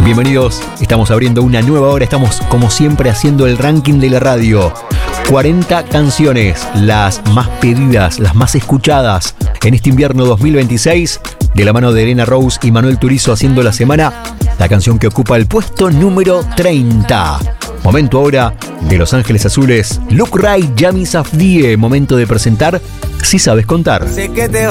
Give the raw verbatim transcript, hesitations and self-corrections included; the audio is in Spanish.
Bienvenidos, estamos abriendo una nueva hora, estamos como siempre haciendo el ranking de la radio. cuarenta canciones, las más pedidas, las más escuchadas en este invierno dos mil veintiséis, de la mano de Elena Rose y Manuel Turizo haciendo la semana, la canción que ocupa el puesto número treinta. Momento ahora de Los Ángeles Azules, Look Right, Yami Safdie, momento de presentar Si Sabes Contar. Sé que te